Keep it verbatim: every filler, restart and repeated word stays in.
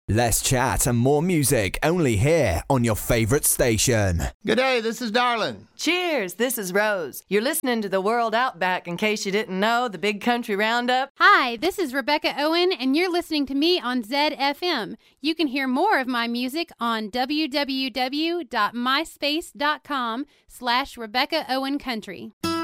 Less chat and more music only here on your favorite station. Good day, this is Darlin. Cheers, this is Rose. You're listening to The World Outback, in case you didn't know, the Big Country Roundup. Hi, this is Rebecca Owen, and you're listening to me on Zed F M. You can hear more of my music on www.myspace.com slash Rebecca Owen Country.